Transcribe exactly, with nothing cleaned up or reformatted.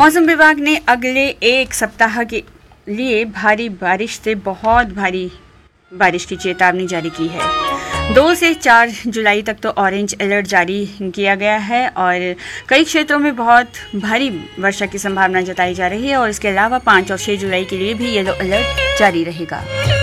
मौसम विभाग ने अगले एक सप्ताह के लिए भारी बारिश से बहुत भारी बारिश की चेतावनी जारी की है। दो से चार जुलाई तक तो ऑरेंज अलर्ट जारी किया गया है और कई क्षेत्रों में बहुत भारी वर्षा की संभावना जताई जा रही है और इसके अलावा पाँच और छह जुलाई के लिए भी येलो अलर्ट जारी रहेगा।